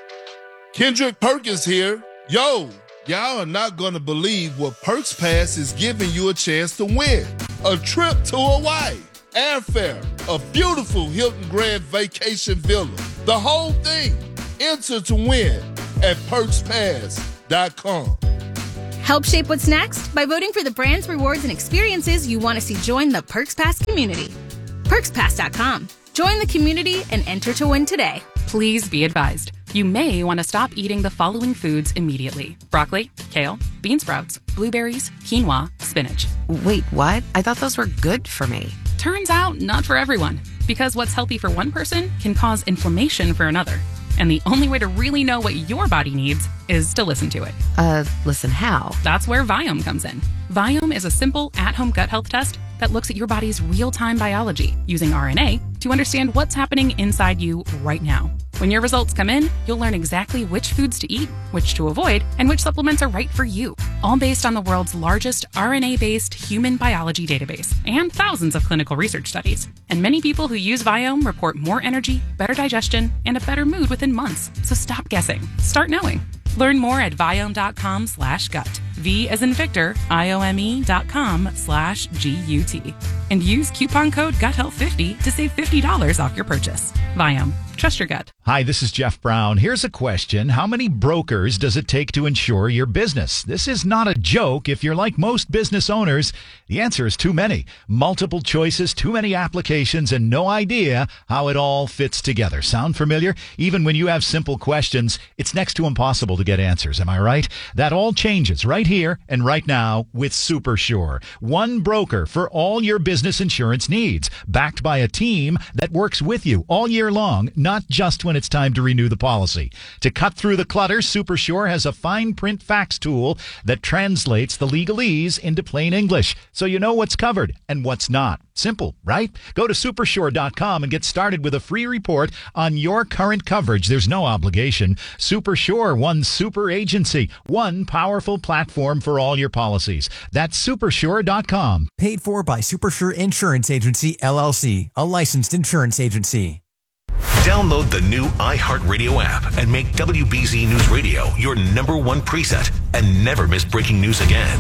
Kendrick Perkins here. Yo, y'all are not going to believe what Perks Pass is giving you a chance to win. A trip to Hawaii, airfare, a beautiful Hilton Grand Vacation Villa. The whole thing. Enter to win at perks pass dot com. Help shape what's next by voting for the brands, rewards, and experiences you want to see join the Perks Pass community. perks pass dot com. Join the community and enter to win today. Please be advised. You may want to stop eating the following foods immediately. Broccoli, kale, bean sprouts, blueberries, quinoa, spinach. Wait, what? I thought those were good for me. Turns out, not for everyone. Because what's healthy for one person can cause inflammation for another. And the only way to really know what your body needs is to listen to it. Uh, listen how? That's where Viome comes in. Viome is a simple at-home gut health test that looks at your body's real-time biology using R N A to understand what's happening inside you right now. When your results come in, you'll learn exactly which foods to eat, which to avoid, and which supplements are right for you. All based on the world's largest R N A-based human biology database and thousands of clinical research studies. And many people who use Viome report more energy, better digestion, and a better mood within months. So stop guessing. Start knowing. Learn more at Viome.com slash gut. V as in Victor, I-O-M-E dot com slash G-U-T. And use coupon code gut health fifty to save fifty dollars off your purchase. Viome. Trust your gut. Hi, this is Jeff Brown. Here's a question. How many brokers does it take to insure your business? This is not a joke. If you're like most business owners, the answer is too many. Multiple choices, too many applications, and no idea how it all fits together. Sound familiar? Even when you have simple questions, it's next to impossible to get answers. Am I right? That all changes right here and right now with SuperSure. One broker for all your business insurance needs, backed by a team that works with you all year long, not just when it's time to renew the policy. To cut through the clutter, SuperSure has a fine print fax tool that translates the legalese into plain English, so you know what's covered and what's not. Simple, right? Go to super sure dot com and get started with a free report on your current coverage. There's no obligation. SuperSure, one super agency, one powerful platform for all your policies. That's super sure dot com. Paid for by SuperSure Insurance Agency, L L C, a licensed insurance agency. Download the new iHeartRadio app and make W B Z News Radio your number one preset and never miss breaking news again.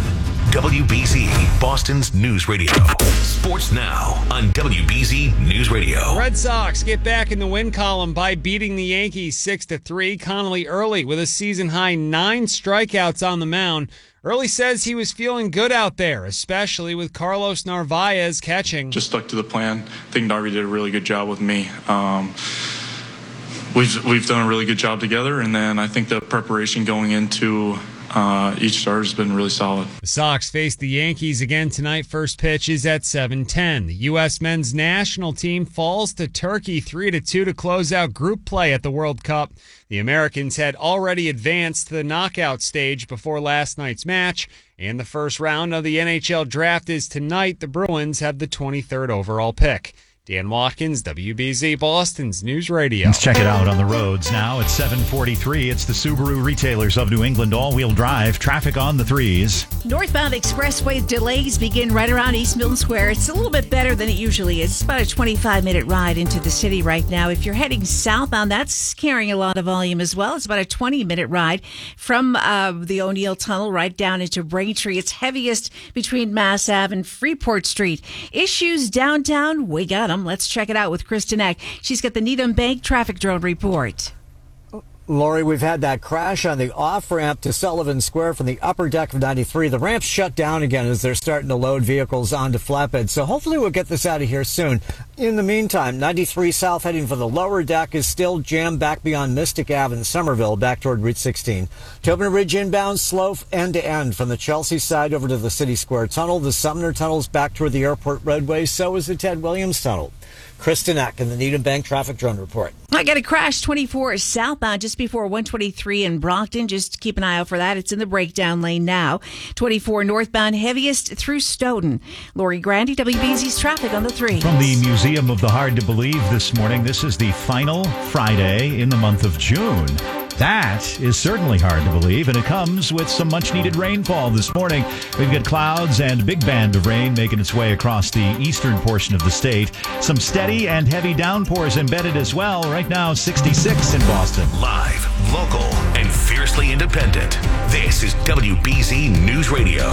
W B Z, Boston's News Radio. Sports now on W B Z News Radio. Red Sox get back in the win column by beating the Yankees six to three. Connolly Early with a season-high nine strikeouts on the mound. Early says he was feeling good out there, especially with Carlos Narvaez catching. Just stuck to the plan. I think Narvi did a really good job with me. Um, we've we've done a really good job together, and then I think the preparation going into uh, each start has been really solid. The Sox face the Yankees again tonight. First pitch is at seven ten. The U S men's national team falls to Turkey three to two to close out group play at the World Cup. The Americans had already advanced to the knockout stage before last night's match, and the first round of the N H L draft is tonight. The Bruins have the twenty-third overall pick. Dan Watkins, W B Z Boston's News Radio. Let's check it out on the roads now. It's seven forty-three. It's the Subaru Retailers of New England all-wheel drive. Traffic on the threes. Northbound expressway delays begin right around East Milton Square. It's a little bit better than it usually is. It's about a twenty-five minute ride into the city right now. If you're heading southbound, that's carrying a lot of volume as well. It's about a twenty minute ride from uh, the O'Neill Tunnel right down into Braintree. It's heaviest between Mass Ave and Freeport Street. Issues downtown, we got them. Let's check it out with Kristen Eck. She's got the Needham Bank traffic drone report. Lori, we've had that crash on the off-ramp to Sullivan Square from the upper deck of ninety-three. The ramp's shut down again as they're starting to load vehicles onto flatbeds. So hopefully we'll get this out of here soon. In the meantime, ninety-three South heading for the lower deck is still jammed back beyond Mystic Ave in Somerville, back toward Route sixteen. Tobin Ridge inbound, slow end-to-end from the Chelsea side over to the City Square Tunnel. The Sumner Tunnel's back toward the airport roadway. So is the Ted Williams Tunnel. Kristen Eck in the Needham Bank Traffic Drone Report. I got a crash twenty-four southbound just before one twenty-three in Brockton. Just keep an eye out for that. It's in the breakdown lane now. twenty-four northbound heaviest through Stoughton. Lori Grandy, W B Z's traffic on the three. From the Museum of the Hard to Believe this morning, this is the final Friday in the month of June. That is certainly hard to believe, and it comes with some much-needed rainfall this morning. We've got clouds and a big band of rain making its way across the eastern portion of the state. Some steady and heavy downpours embedded as well. Right now, sixty-six in Boston. Live, local, and fiercely independent. This is W B Z News Radio.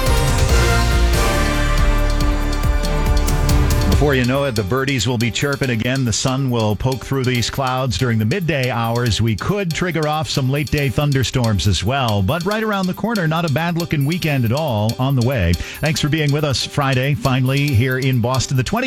Before you know it, the birdies will be chirping again. The sun will poke through these clouds during the midday hours. We could trigger off some late-day thunderstorms as well. But right around the corner, not a bad-looking weekend at all on the way. Thanks for being with us Friday, finally, here in Boston. The twenty